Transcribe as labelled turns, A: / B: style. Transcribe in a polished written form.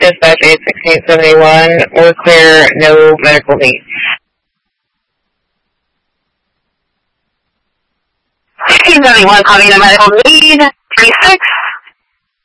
A: Dispatch 81671, we're clear, no medical needs. 1671, calling a medical need, 36.